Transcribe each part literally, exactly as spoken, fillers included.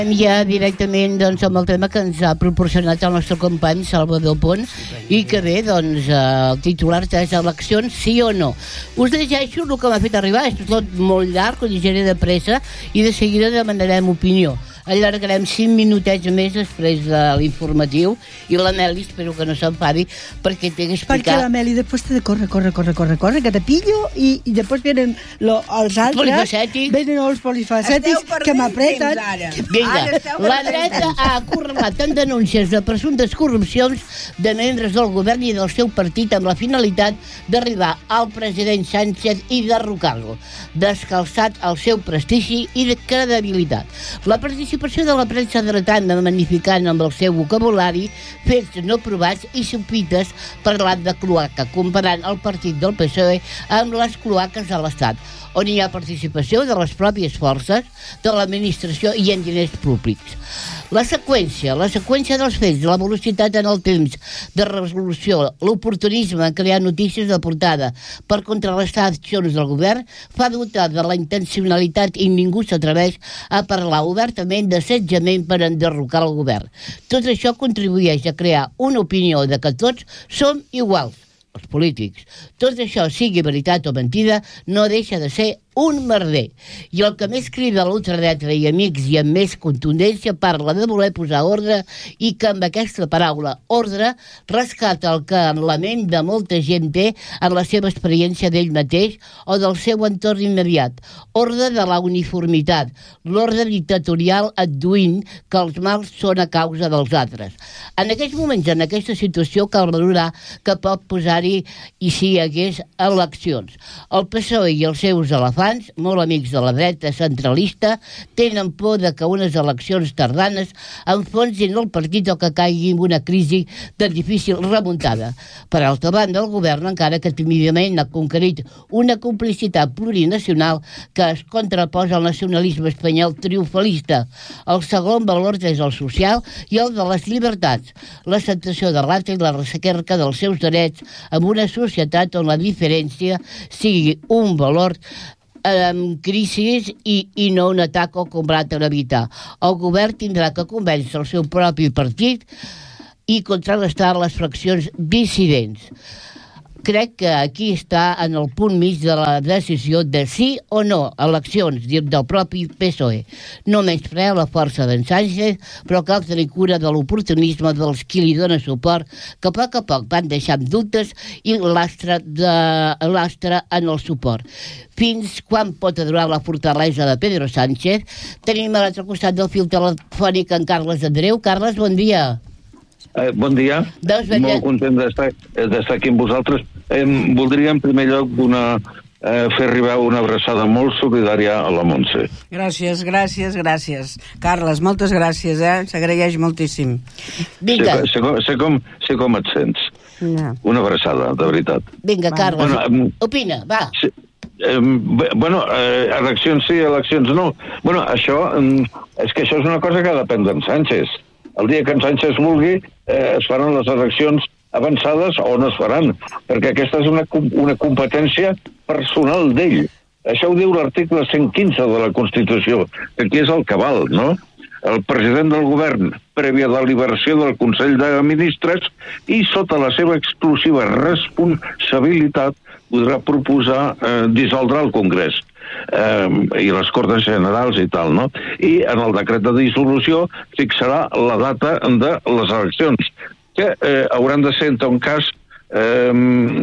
Ja directament doncs, amb el tema que ens ha proporcionat el nostre company Salvador Pont i que bé, doncs, el titular és eleccions, sí o no. Us llegeixo el que m'ha fet arribar, és tot molt llarg, ho llegiré de pressa i de seguida demanarem opinió. Allargarem cinc minutets més després de l'informatiu i la Meli espero que no s'enfadi perquè té que explicar... Perquè la Meli després té de córrer, córrer, córrer, córrer, córrer, que te pillo i, i després venen lo, els altres... Polifacètics. Venen els polifacètics que m'apreten. Vinga, la dreta ha acorralat en denúncies de presumptes corrupcions de membres del govern i del seu partit amb la finalitat d'arribar al president Sánchez i derrocar-lo, descalçat el seu prestigi i de credibilitat. La participació participació de la premsa dretana magnificant amb el seu vocabulari fets no provats i sospites parlant de cloaca, comparant el partit del P S O E amb les cloaques de l'Estat, on hi ha participació de les pròpies forces de l'administració i en diners públics. La seqüència, la seqüència dels fets, la velocitat en el temps de resolució, l'oportunisme en crear notícies de portada per contrarrestar accions del govern fa dubtar de la intencionalitat i ningú s'atreveix a parlar obertament d'assetjament per enderrocar el govern. Tot això contribueix a crear una opinió de que tots som iguals, els polítics. Tot això, sigui veritat o mentida, no deixa de ser un merder. I el que més crida l'ultradreta i amics i amb més contundència parla de voler posar ordre i que amb aquesta paraula ordre rescata el que en la ment de molta gent té en la seva experiència d'ell mateix o del seu entorn immediat. Ordre de la uniformitat, l'ordre dictatorial adduint que els mals són a causa dels altres. En aquests moments, en aquesta situació, cal valorar que pot posar-hi i si hi hagués eleccions. El P S O E i els seus elefants, molt amics de la dreta centralista, tenen por de que unes eleccions tardanes enfonsin el partit o que caigui en una crisi de difícil remuntada. Per altra banda, el govern, encara que tímidament ha conquerit una complicitat plurinacional que es contraposa al nacionalisme espanyol triomfalista. El segon valor és el social i el de les llibertats, l'acceptació de l'altre i la recerca dels seus drets en una societat on la diferència sigui un valor amb crisis i, i no un atac o combat a evitar. El govern tindrà que convèncer el seu propi partit i contrarrestar les fraccions dissidents. Crec que aquí està en el punt mig de la decisió de sí o no eleccions del propi P S O E. No menysprea la força d'en Sánchez, però cal tenir cura de l'oportunisme dels qui li dona suport, que a poc a poc van deixant dubtes i l'astre, de, l'astre en el suport. Fins quan pot durar la fortalesa de Pedro Sánchez? Tenim a l'altre costat del fil telefònic en Carles Andreu. Carles, bon dia. Eh, bon dia, doncs molt content d'estar, d'estar aquí amb vosaltres. Eh, voldria en primer lloc donar, eh, fer arribar una abraçada molt solidària a la Montse. Gràcies, gràcies, gràcies. Carles, moltes gràcies, eh? S'agraeix moltíssim. Vinga. Sé, sé, com, sé, com, sé com et sents. No. Una abraçada, de veritat. Vinga, Carles, bueno, um, opina, va. Sí. Eh, bueno, eh, eleccions sí, eleccions no. Bueno, això, eh, és que això és una cosa que depèn d'en Sánchez. El dia que en Sánchez vulgui, eh, es faran les eleccions avançades o no es faran, perquè aquesta és una, una competència personal d'ell. Això ho diu l'article cent quinze de la Constitució, que aquí és el cabal, no? El president del govern, prèvia deliberació del Consell de Ministres i sota la seva exclusiva responsabilitat, podrà proposar eh, dissoldre el Congrés eh, i les Corts Generals i tal, no? I en el decret de dissolució fixarà la data de les eleccions, que eh, hauran de ser, en tot cas, eh,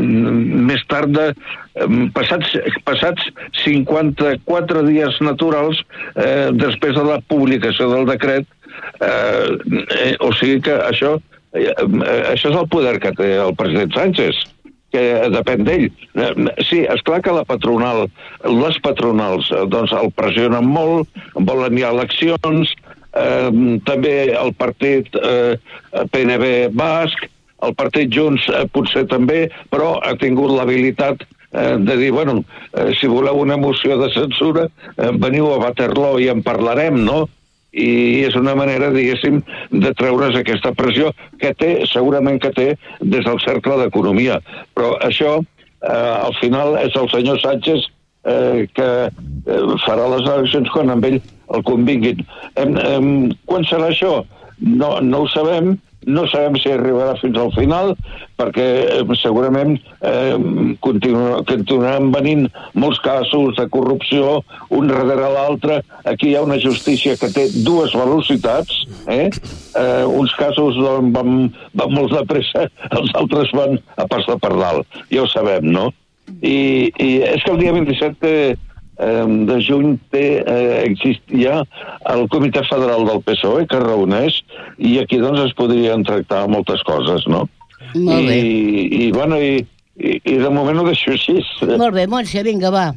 més tard de eh, passats, passats cinquanta-quatre dies naturals eh, després de la publicació del decret, eh, eh, o sigui que això, eh, això és el poder que té el president Sánchez, que depèn d'ell. Sí, esclar que la patronal, les patronals, doncs el pressionen molt, volen hi ha eleccions, eh, també el partit eh, P N B basc, el partit Junts eh, potser també, però ha tingut l'habilitat eh, de dir, bueno, eh, si voleu una moció de censura, eh, veniu a Waterloo i en parlarem, no? I és una manera, diguéssim, de treure's aquesta pressió que té, segurament que té, des del cercle d'economia. Però això, eh, al final, és el senyor Sánchez eh, que eh, farà les eleccions quan amb ell el convinguin. Em, em, quan serà això? No, no ho sabem. No sabem si arribarà fins al final, perquè eh, segurament eh, continu- continuaran venint molts casos de corrupció, un darrere l'altre. Aquí hi ha una justícia que té dues velocitats. Eh? Eh, uns casos van, van, van molt de pressa, els altres van a pas de pardal. Ja ho sabem, no? I, i és que el dia vint-i-set de, de juny té, eh, exist, hi ha el Comitè Federal del P S O E que es reuneix i aquí doncs es podrien tractar moltes coses, no? Molt bé. I, i, bueno, i, i, i de moment ho deixo així. Molt bé, Montse, vinga, va.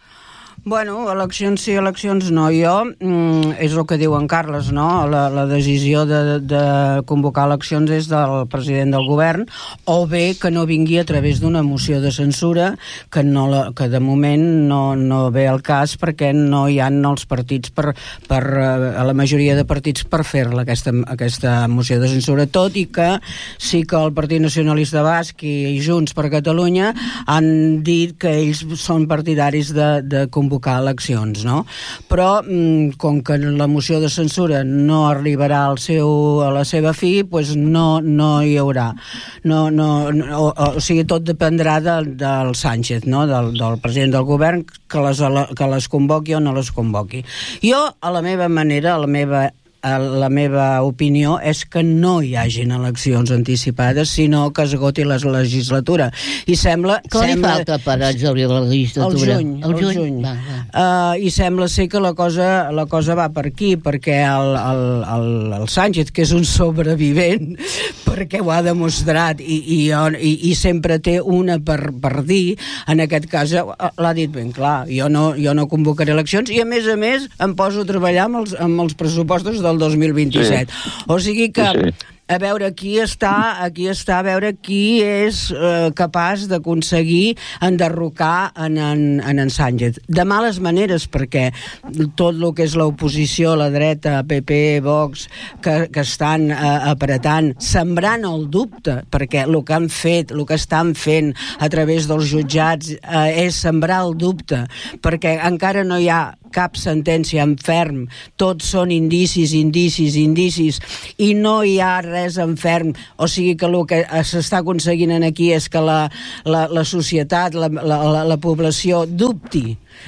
Bueno, eleccions sí, eleccions no. Jo, mm, és el que diu en Carles, no? La, la decisió de, de convocar eleccions és del president del govern, o bé que no vingui a través d'una moció de censura, que, no la, que de moment no, no ve al cas perquè no hi ha els partits per, per a la majoria de partits per fer-la, aquesta, aquesta moció de censura, tot i que sí que el Partit Nacionalista Basc i Junts per Catalunya han dit que ells són partidaris de, de convocar eleccions, no? Però mm, com que la moció de censura no arribarà al seu, a la seva fi, pues no, no hi haurà. No, no, no, o, o sigui, tot dependrà del, del Sánchez, no? Del, del president del govern, que les, que les convoqui o no les convoqui. Jo, a la meva manera, a la meva la meva opinió és que no hi hagin eleccions anticipades, sinó que esgoti la legislatura. I sembla... Què li sembla, falta per exaurir la legislatura? El juny. El juny. juny. Va, va. Uh, I sembla ser que la cosa, la cosa va per aquí, perquè el, el, el, el Sánchez, que és un sobrevivent, perquè ho ha demostrat i, i, i, i sempre té una per, per dir, en aquest cas l'ha dit ben clar. Jo no, jo no convocaré eleccions i, a més a més, em poso a treballar amb els, amb els pressupostos del dos mil vint-i-set. Sí. O sigui que sí. a veure qui està, aquí està, a veure qui és eh, capaç d'aconseguir enderrocar en en, en en Sánchez. De males maneres, perquè tot el que és l'oposició, la dreta, P P, Vox, que, que estan eh, apretant, sembrant el dubte, perquè el que han fet, el que estan fent a través dels jutjats eh, és sembrar el dubte, perquè encara no hi ha cap sentència en ferm, tots són indicis, indicis, indicis, i no hi ha res en ferm, o sigui que el que s'està aconseguint aquí és que la, la, la societat, la, la, la població dubti.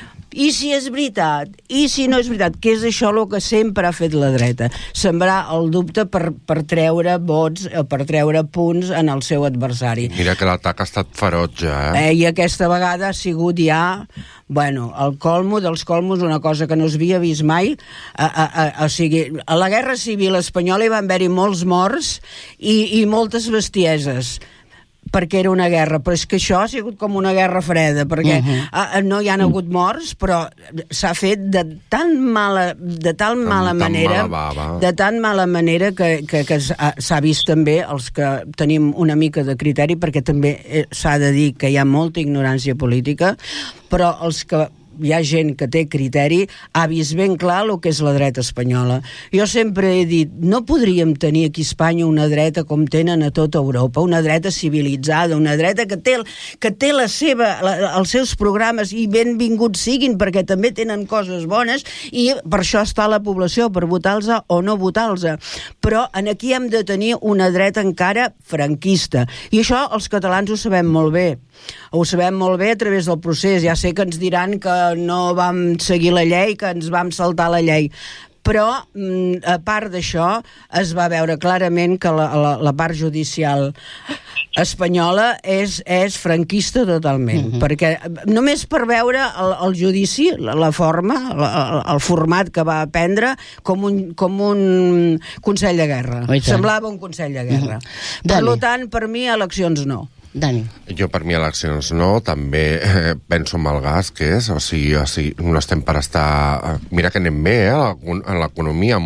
I si és veritat, i si no és veritat, que és això el que sempre ha fet la dreta, sembrar el dubte per, per treure vots, per treure punts en el seu adversari. Mira que l'atac ha estat ferotge, eh? eh? I aquesta vegada ha sigut ja, bueno, el colmo dels colmos, una cosa que no es havia vist mai. A, a, a, o sigui, a la Guerra Civil Espanyola hi van haver-hi molts morts i, i moltes bestieses, perquè era una guerra, però és que això ha sigut com una guerra freda, perquè uh-huh. a, no hi han hagut morts, però s'ha fet de tan mala, de tal mala tan manera, mala de tan mala manera que, que, que s'ha vist també els que tenim una mica de criteri, perquè també s'ha de dir que hi ha molta ignorància política, però els que hi ha gent que té criteri, ha vist ben clar el que és la dreta espanyola. Jo sempre he dit, no podríem tenir aquí a Espanya una dreta com tenen a tota Europa, una dreta civilitzada, una dreta que té, que té la seva, la, els seus programes, i benvinguts siguin, perquè també tenen coses bones, i per això està la població, per votar-los o no votar-los. Però en aquí hem de tenir una dreta encara franquista. I això els catalans ho sabem molt bé. Ho sabem molt bé a través del procés. Ja sé que ens diran que no vam seguir la llei, que ens vam saltar la llei, però a part d'això es va veure clarament que la, la, la part judicial espanyola és, és franquista totalment, uh-huh. perquè només per veure el, el judici, la, la forma, la, el format que va prendre, com un, com un Consell de Guerra. Semblava un Consell de Guerra. Uh-huh. Per Dani. Tant, per mi, eleccions no. Dani. Jo, per mi, eleccions no. També eh, penso en el gas, que és, o sigui, o sigui, no estem per estar... Mira que anem bé, eh, en l'economia.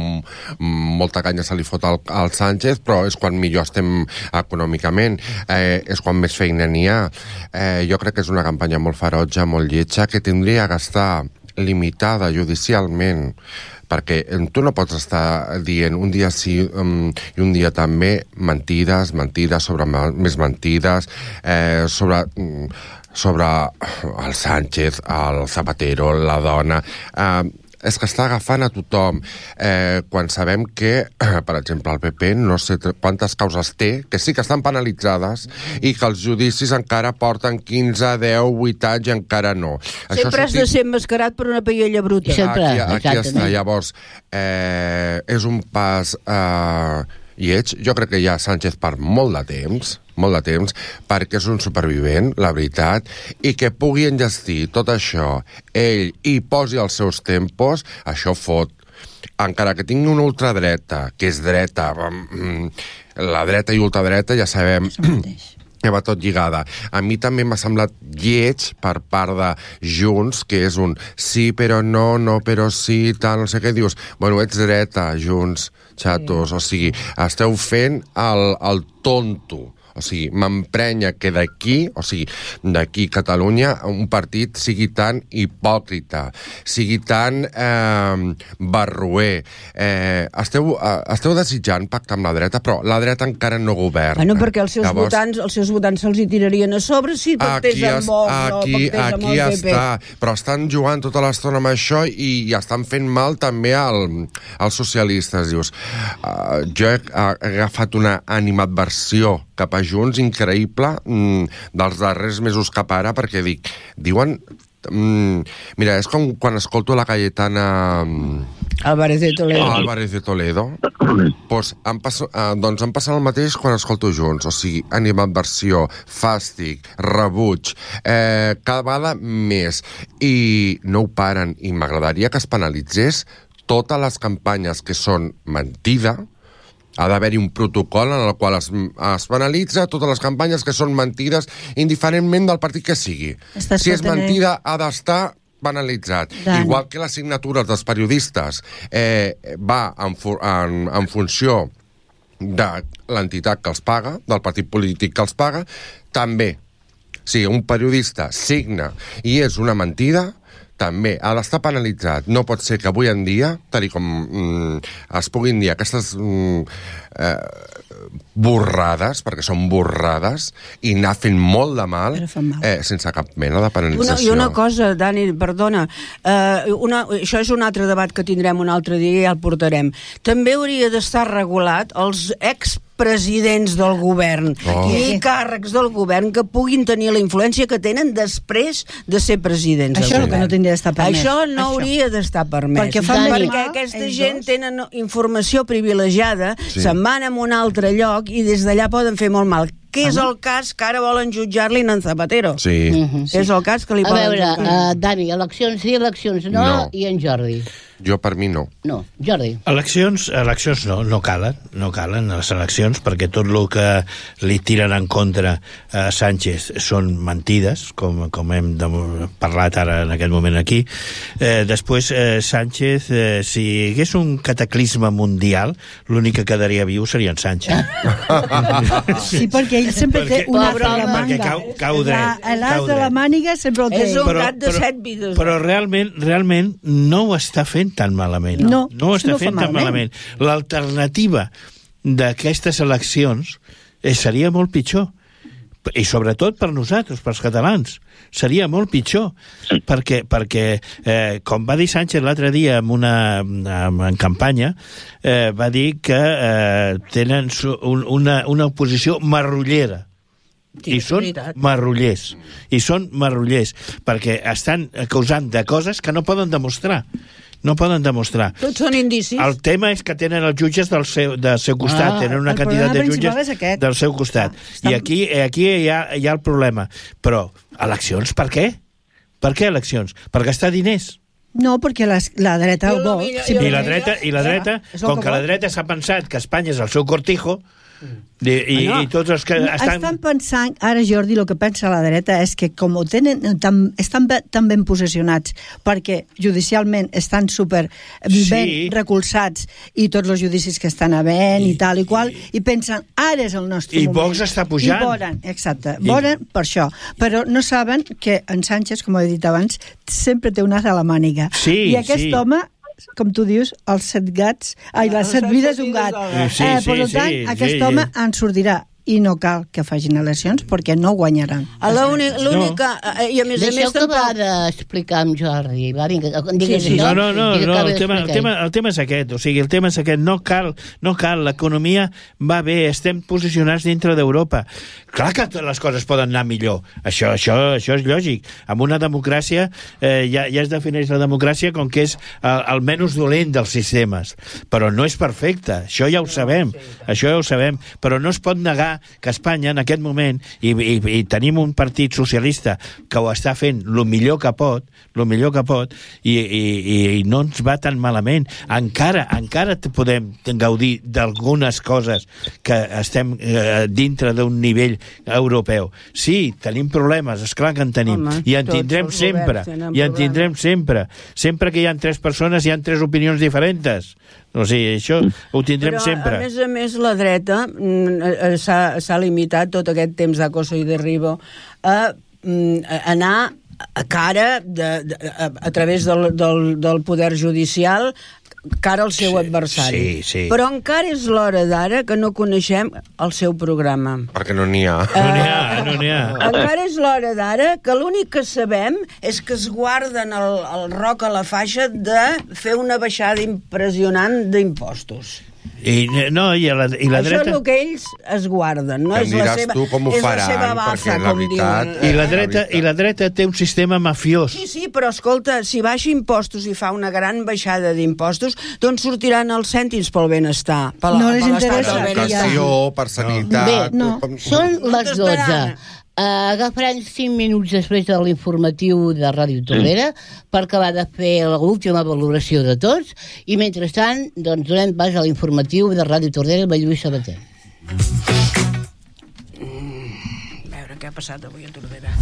Molta canya se li fot al, al Sánchez, però és quan millor estem econòmicament. Eh, és quan més feina n'hi ha. Eh, jo crec que és una campanya molt ferotge, molt lletja, que tindria que estar limitada judicialment, perquè tu no pots estar dient un dia sí um, i un dia també mentides, mentides sobre més mentides, eh, sobre... Um, sobre el Sánchez, el Zapatero, la dona... Eh, és que està agafant a tothom. Eh, quan sabem que, per exemple, el P P no sé quantes causes té, que sí que estan penalitzades, i que els judicis encara porten quinze, deu, vuit anys i encara no. Sempre Això has de ser emmascarat per una paella bruta. Sempre, aquí, aquí està. Llavors, eh, és un pas eh, lleig. Jo crec que hi ha Sánchez per molt de temps, molt de temps, perquè és un supervivent, la veritat, i que pugui enllestir tot això ell i posi els seus tempos, això fot. Encara que tingui una ultradreta, que és dreta, la dreta i ultradreta ja sabem que va tot lligada. A mi també m'ha semblat lleig per part de Junts, que és un sí però no, no però sí, tal, no sé què dius. Bueno, ets dreta, Junts, xatos, o sigui, esteu fent el, el tonto. O sigui, m'emprenya que d'aquí, o sigui, d'aquí Catalunya, un partit sigui tan hipòcrita, sigui tan eh, barroer. Eh, esteu, eh, esteu desitjant pactar amb la dreta, però la dreta encara no governa. Bueno, perquè els seus Llavors, votants els seus votants se'ls hi tirarien a sobre si pactés amb Vox o pactés amb el P P. Està. Però estan jugant tota l'estona amb això i, i estan fent mal també al, als socialistes. Dius, uh, jo he, he agafat una animadversió cap a Junts increïble mm, dels darrers mesos cap ara, perquè dic, diuen... Mm, mira, és com quan escolto la Cayetana... Álvarez de Toledo. Ah, Álvarez de Toledo. pues, em passa, eh, doncs em passa el mateix quan escolto Junts, o sigui, animadversió, fàstic, rebuig, eh, cada vegada més, i no ho paren, i m'agradaria que es penalitzés totes les campanyes que són mentida. Ha d'haver-hi un protocol en el qual es, es penalitza totes les campanyes que són mentides, indiferentment del partit que sigui. Estàs si és mentida, ha d'estar penalitzat. Dan. Igual que les signatures dels periodistes eh, va en, en, en funció de l'entitat que els paga, del partit polític que els paga, també. Si un periodista signa i és una mentida, també ha d'estar penalitzat. No pot ser que avui en dia, tal com mm, es puguin dir aquestes mm, eh, borrades, perquè són borrades, i anar fent molt de mal, mal. Eh, sense cap mena de penalització. Una, I una cosa, Dani, perdona, eh, una, això és un altre debat que tindrem un altre dia i ja el portarem. També hauria d'estar regulat els ex presidents del govern oh. i càrrecs del govern que puguin tenir la influència que tenen després de ser presidents. Això és el que no tindria d'estar permès. Això no això. hauria d'estar permès. Perquè, fan perquè aquesta gent dos. tenen informació privilegiada, sí. se'n van a un altre lloc i des d'allà poden fer molt mal. Que és el cas que ara volen jutjar-li en Zapatero. Sí. Uh-huh, sí. És el cas que li a poden veure, jutjar. Uh, Dani, eleccions sí, eleccions no, no, i en Jordi. Jo, per mi, no. No, Jordi. Eleccions, eleccions no, no calen, no calen les eleccions, perquè tot el que li tiren en contra a Sánchez són mentides, com, com hem de, parlat ara en aquest moment aquí. Eh, després, eh, Sánchez, eh, si hi hagués un cataclisme mundial, l'únic que quedaria viu seria en Sánchez. Sí, perquè ell sempre perquè, té un as de la màniga. Perquè cau, cau dret. L'as de la màniga sempre el té. És un gat de set vides. Però realment, realment no ho està fent tan malament. No, no ho està no fent tan malament. L'alternativa d'aquestes eleccions eh, seria molt pitjor. I sobretot per nosaltres, pels catalans. Seria molt pitjor. Perquè, perquè eh, com va dir Sánchez l'altre dia en, una, en campanya, eh, va dir que eh, tenen un, una, una oposició marrullera. Sí, i són marrullers i són marrullers perquè estan acusant de coses que no poden demostrar no poden demostrar. Tots són indicis. El tema és que tenen els jutges del seu, del seu costat, ah, tenen una quantitat de jutges del seu costat. Ah, estan... I aquí, aquí hi, ha, hi ha el problema. Però, eleccions, per què? Per què eleccions? Per gastar diners. No, perquè la, la dreta el vol. Sí, I la dreta, i la dreta ja, com que, que la dreta s'ha pensat que Espanya és el seu cortijo, I, i, ah, no. i tots els que estan... Estan pensant, ara Jordi, el que pensa la dreta és que com ho tenen, tan, estan tan ben possessionats perquè judicialment estan super sí. ben recolzats i tots els judicis que estan havent i, i tal i qual, i, i pensen, ara és el nostre i moment. I Vox està pujant. I volen, exacte, I... volen per això, però no saben que en Sánchez, com he dit abans, sempre té un as a la màniga. Sí, I aquest sí. home com tu dius, els set gats... Ai, les set vides un gat. Sí, eh, per sí, tant, sí, aquest sí, home sí. en sortirà. i no cal que facin eleccions perquè no guanyaran. L'única... I a més a més Deixeu que tampoc... va d'explicar amb Jordi. Va, vinga, digues Sí, sí, això, no, no, no, i no acaba el, tema, el, d'explicar. tema, el tema és aquest, o sigui, el tema és aquest, no cal, no cal, l'economia va bé, estem posicionats dintre d'Europa. Clar que les coses poden anar millor, això, això, això és lògic. En una democràcia eh, ja, ja es defineix la democràcia com que és el, el menys dolent dels sistemes, però no és perfecte, això ja ho sabem, això ja ho sabem, però no es pot negar que Espanya en aquest moment, i, i, i tenim un partit socialista que ho està fent el millor que pot, el millor que pot, i, i, i no ens va tan malament. Encara, encara podem gaudir d'algunes coses que estem eh, dintre d'un nivell europeu. Sí, tenim problemes, esclar que en tenim, Home, i en tindrem sempre, i en tindrem sempre. Sempre que hi ha tres persones hi ha tres opinions diferents. O sigui, això ho tindrem Però, sempre. a més a més, la dreta mm, s'ha limitat tot aquest temps d'acoso i derribo a, mm, a anar a cara de, de, a, a través del, del, del poder judicial cara al seu Sí, adversari. sí, sí. Però encara és l'hora d'ara que no coneixem el seu programa. Perquè no n'hi ha. No n'hi ha, no n'hi ha. Encara és l'hora d'ara que l'únic que sabem és que es guarden el, el roc a la faixa de fer una baixada impressionant d'impostos. I, no, i la, i la Això dreta... és el que ells es guarden, no? Ja em És la diràs seva, tu com ho és la faran, seva baza, perquè la com veritat- diuen. I la, dreta, I la dreta té un sistema mafiós. Sí, sí, però escolta, si baixa impostos i fa una gran baixada d'impostos, d'on sortiran els cèntims pel benestar? Per, No les per l'estat interessa del que hi benestar. hagi. Educació, per sanitat... Bé, no. com- Són les dotze. t'esperaran. Uh, agafarem cinc minuts després de l'informatiu de Ràdio Tordera per acabar de fer l'última valoració de tots i mentrestant doncs, donem pas a l'informatiu de Ràdio Tordera amb Lluís Sabater. A veure què ha passat avui a Tordera.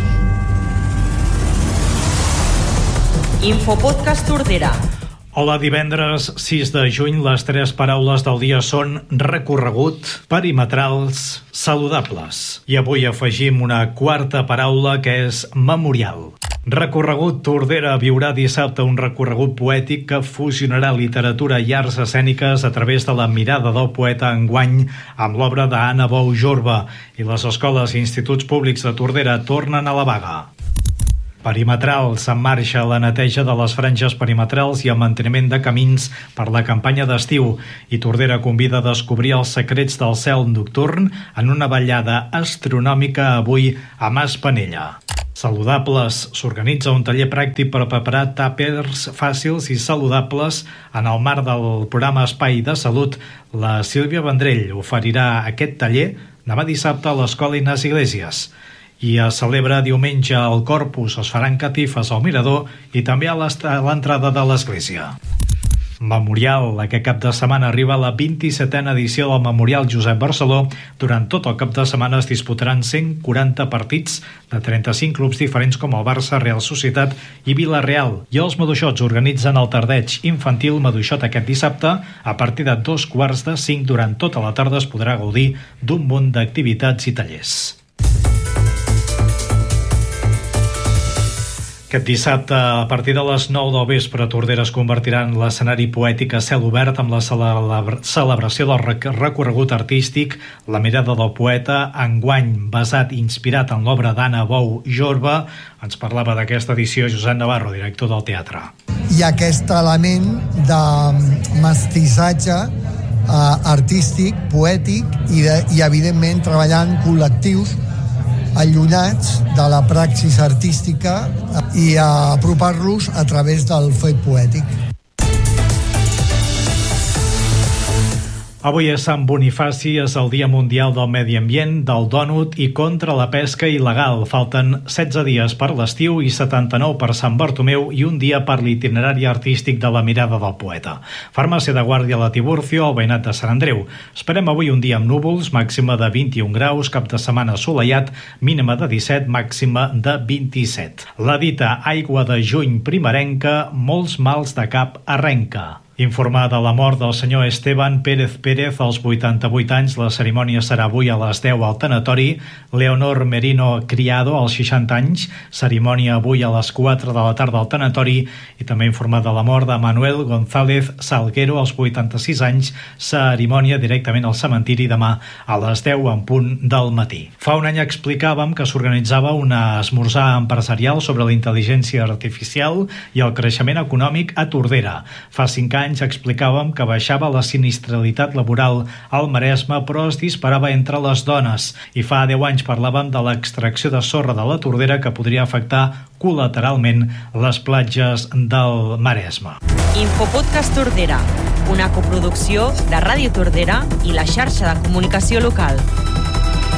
Infopodcast Tordera. Hola, divendres sis de juny, les tres paraules del dia són recorregut, perimetrals, saludables. I avui afegim una quarta paraula que és memorial. Recorregut Tordera viurà dissabte un recorregut poètic que fusionarà literatura i arts escèniques a través de la mirada del poeta enguany amb l'obra d'Anna Bou Jorba, i les escoles i instituts públics de Tordera tornen a la vaga. Perimetrals, en marxa la neteja de les franges perimetrals i el manteniment de camins per la campanya d'estiu, i Tordera convida a descobrir els secrets del cel nocturn en una ballada astronòmica avui a Mas Panella. Saludables, s'organitza un taller pràctic per preparar tàpers fàcils i saludables en el marc del programa Espai de Salut. La Sílvia Vendrell oferirà aquest taller demà dissabte a l'Escola Ignasi Iglesias. I es celebra diumenge al Corpus, es faran catifes al mirador i també a l'entrada de l'església. Memorial. Aquest cap de setmana arriba la vint-i-setena edició del Memorial Josep Barceló. Durant tot el cap de setmana es disputaran cent quaranta partits de trenta-cinc clubs diferents com el Barça, Real Societat i Vila-real. I els Maduixots organitzen el tardeig infantil Maduixot aquest dissabte. A partir de dos quarts de cinc durant tota la tarda es podrà gaudir d'un munt d'activitats i tallers. Aquest dissabte, a partir de les nou del vespre, Tordera es convertirà en l'escenari poètic a cel obert amb la celebració del recorregut artístic La mirada del poeta, enguany basat i inspirat en l'obra d'Anna Bou Jorba. Ens parlava d'aquesta edició Josep Navarro, director del teatre. Hi ha aquest element de mestissatge eh, artístic, poètic i, de, i evidentment treballant col·lectius allunyats de la praxis artística i a apropar-los a través del fet poètic. Avui a Sant Bonifaci és el Dia Mundial del Medi Ambient, del Dònut i contra la pesca il·legal. Falten setze dies per l'estiu i setanta-nou per Sant Bartomeu i un dia per l'itinerari artístic de la mirada del poeta. Farmàcia de Guàrdia, la Tiburcio, al veïnat de Sant Andreu. Esperem avui un dia amb núvols, màxima de vint-i-un graus, cap de setmana assolellat, mínima de disset, màxima de vint-i-set. La dita aigua de juny primerenca, molts mals de cap arrenca. Informar de la mort del senyor Esteban Pérez Pérez als vuitanta-vuit anys. La cerimònia serà avui a les deu al tanatori. Leonor Merino Criado, als seixanta anys, cerimònia avui a les quatre de la tarda al tanatori. I també informar de la mort de Manuel González Salguero, als vuitanta-sis anys, cerimònia directament al cementiri demà a les deu en punt del matí. Fa un any explicàvem que s'organitzava un esmorzar empresarial sobre la intel·ligència artificial i el creixement econòmic a Tordera. Fa cinc anys explicàvem que baixava la sinistralitat laboral al Maresme, però es disparava entre les dones. I fa deu anys parlàvem de l'extracció de sorra de la Tordera que podria afectar col·lateralment les platges del Maresme. Infopodcast Tordera, una coproducció de Ràdio Tordera i la xarxa de comunicació local.